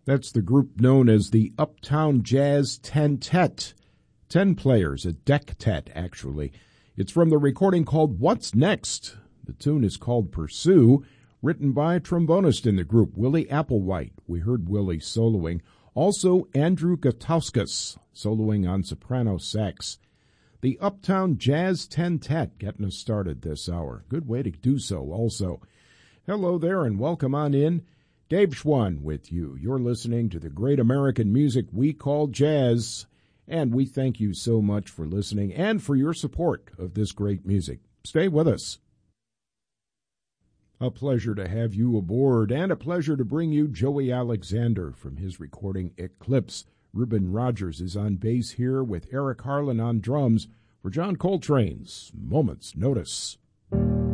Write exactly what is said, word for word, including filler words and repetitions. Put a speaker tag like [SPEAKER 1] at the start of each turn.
[SPEAKER 1] That's the group known as the Uptown Jazz Ten-Tet. Ten players, a deck-tet, actually. It's from the recording called What's Next? The tune is called Pursue, written by a trombonist in the group, Willie Applewhite. We heard Willie soloing. Also, Andrew Gutauskas, soloing on soprano sax. The Uptown Jazz Ten-Tet getting us started this hour. Good way to do so also. Hello there and welcome on in. Dave Schwann with you. You're listening to the great American music we call jazz, and we thank you so much for listening and for your support of this great music. Stay with us. A pleasure to have you aboard, and a pleasure to bring you Joey Alexander from his recording Eclipse. Reuben Rogers is on bass here with Eric Harlan on drums for John Coltrane's Moment's Notice.